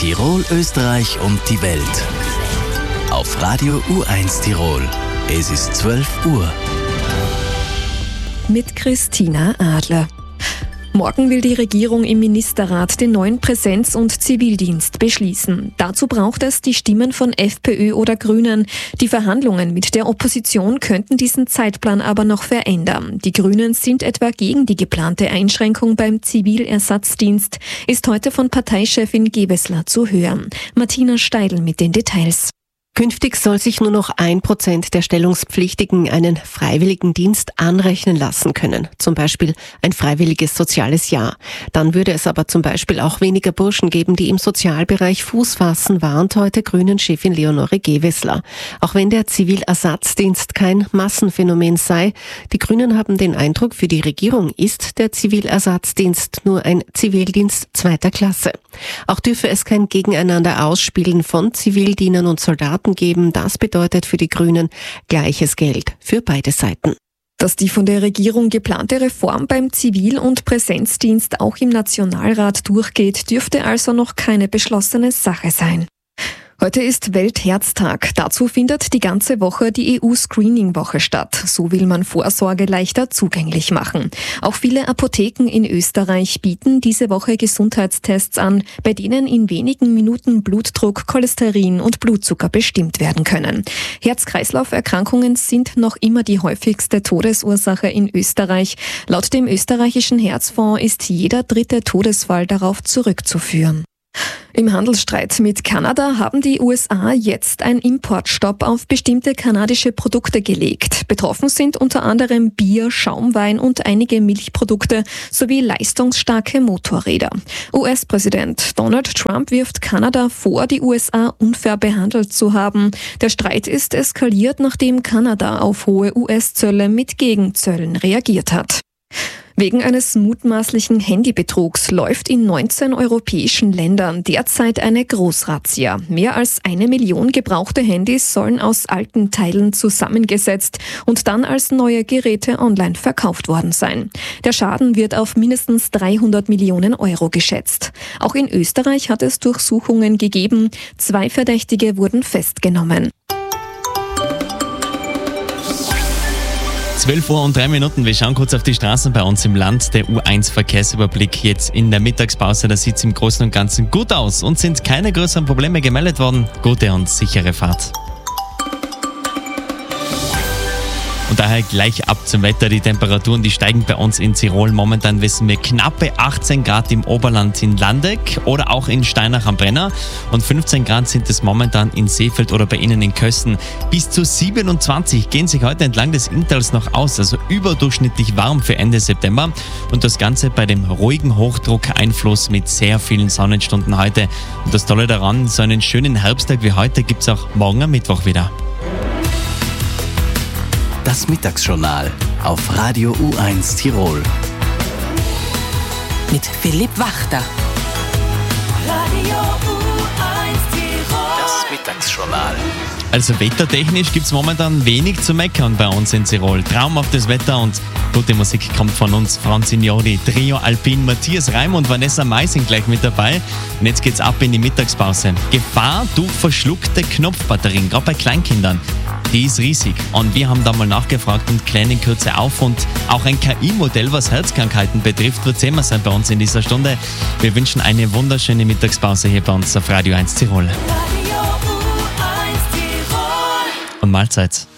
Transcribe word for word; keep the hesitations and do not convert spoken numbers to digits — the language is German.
Tirol, Österreich und die Welt. Auf Radio U eins Tirol. Es ist zwölf Uhr. Mit Christina Adler. Morgen will die Regierung im Ministerrat den neuen Präsenz- und Zivildienst beschließen. Dazu braucht es die Stimmen von FPÖ oder Grünen. Die Verhandlungen mit der Opposition könnten diesen Zeitplan aber noch verändern. Die Grünen sind etwa gegen die geplante Einschränkung beim Zivilersatzdienst, ist heute von Parteichefin Gewessler zu hören. Martina Steidl mit den Details. Künftig soll sich nur noch ein Prozent der Stellungspflichtigen einen freiwilligen Dienst anrechnen lassen können. Zum Beispiel ein freiwilliges soziales Jahr. Dann würde es aber zum Beispiel auch weniger Burschen geben, die im Sozialbereich Fuß fassen, warnt heute Grünen-Chefin Leonore Gewessler. Auch wenn der Zivilersatzdienst kein Massenphänomen sei, die Grünen haben den Eindruck, für die Regierung ist der Zivilersatzdienst nur ein Zivildienst zweiter Klasse. Auch dürfe es kein Gegeneinander ausspielen von Zivildienern und Soldaten geben. Das bedeutet für die Grünen gleiches Geld für beide Seiten. Dass die von der Regierung geplante Reform beim Zivil- und Präsenzdienst auch im Nationalrat durchgeht, dürfte also noch keine beschlossene Sache sein. Heute ist Weltherztag. Dazu findet die ganze Woche die E U-Screening-Woche statt. So will man Vorsorge leichter zugänglich machen. Auch viele Apotheken in Österreich bieten diese Woche Gesundheitstests an, bei denen in wenigen Minuten Blutdruck, Cholesterin und Blutzucker bestimmt werden können. Herz-Kreislauf-Erkrankungen sind noch immer die häufigste Todesursache in Österreich. Laut dem österreichischen Herzfonds ist jeder dritte Todesfall darauf zurückzuführen. Im Handelsstreit mit Kanada haben die U S A jetzt einen Importstopp auf bestimmte kanadische Produkte gelegt. Betroffen sind unter anderem Bier, Schaumwein und einige Milchprodukte sowie leistungsstarke Motorräder. U S-Präsident Donald Trump wirft Kanada vor, die U S A unfair behandelt zu haben. Der Streit ist eskaliert, nachdem Kanada auf hohe U S-Zölle mit Gegenzöllen reagiert hat. Wegen eines mutmaßlichen Handybetrugs läuft in neunzehn europäischen Ländern derzeit eine Großrazzia. Mehr als eine Million gebrauchte Handys sollen aus alten Teilen zusammengesetzt und dann als neue Geräte online verkauft worden sein. Der Schaden wird auf mindestens dreihundert Millionen Euro geschätzt. Auch in Österreich hat es Durchsuchungen gegeben. Zwei Verdächtige wurden festgenommen. zwölf Uhr und drei Minuten. Wir schauen kurz auf die Straßen bei uns im Land. Der U eins Verkehrsüberblick jetzt in der Mittagspause. Da sieht es im Großen und Ganzen gut aus und sind keine größeren Probleme gemeldet worden. Gute und sichere Fahrt. Und daher gleich ab zum Wetter. Die Temperaturen, die steigen bei uns in Tirol. Momentan wissen wir knappe achtzehn Grad im Oberland in Landeck oder auch in Steinach am Brenner. Und fünfzehn Grad sind es momentan in Seefeld oder bei Ihnen in Kösten. Bis zu siebenundzwanzig gehen sich heute entlang des Inntals noch aus. Also überdurchschnittlich warm für Ende September. Und das Ganze bei dem ruhigen Hochdruckeinfluss mit sehr vielen Sonnenstunden heute. Und das Tolle daran, so einen schönen Herbsttag wie heute gibt es auch morgen am Mittwoch wieder. Das Mittagsjournal auf Radio U eins Tirol. Mit Philipp Wachter. Radio U eins Tirol. Das Mittagsjournal. Also wettertechnisch gibt es momentan wenig zu meckern bei uns in Tirol. Traumhaftes Wetter und gute Musik kommt von uns. Franz Signori, Trio Alpin, Matthias Reim und Vanessa Mai sind gleich mit dabei. Und jetzt geht's ab in die Mittagspause. Gefahr durch verschluckte Knopfbatterien, gerade bei Kleinkindern. Die ist riesig und wir haben da mal nachgefragt und klären in Kürze auf und auch ein K I-Modell, was Herzkrankheiten betrifft, wird Thema sein bei uns in dieser Stunde. Wir wünschen eine wunderschöne Mittagspause hier bei uns auf Radio eins Tirol. Radio U eins Tirol. Und Mahlzeit.